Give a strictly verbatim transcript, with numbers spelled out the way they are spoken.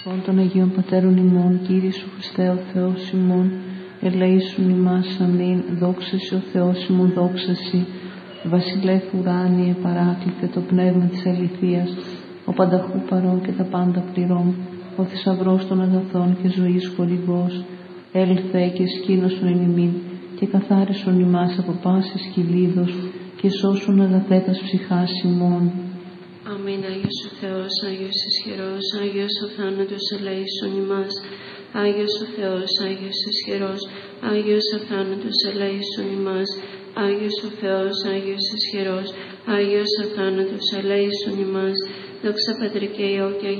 Ευχών των Αγίων Πατέρων ημών, Κύριε Σου Χριστέ ο Θεός ημών, ελέησον ημάς, αμήν. Δόξα Συ ο Θεός ημών, δόξα Συ. Βασιλεύ ουράνιε παράκλητε το πνεύμα της αληθείας, ο πανταχού παρών και τα πάντα πληρών, ο θησαυρός των αγαθών και ζωής χορηγός, έλθε και σκήνωσον εν ημίν και καθάρισον ημάς από πάσης κυλίδος και σώσον αγαθέτας ψυχάς ημών. Αμήν. Άγιος ο Θεός, Άγιος ισχυρός, Άγιος ο θάνατος ελέησον ημάς. Άγιος ο Θεός, Άγιος ισχυρός, Άγιος ο θάνατος ελέησον ημάς. Άγιος ο Θεός, Άγιος ισχυρός, Άγιος ο θάνατος ελέησον ημάς. Δόξα Πατρί και Υιό και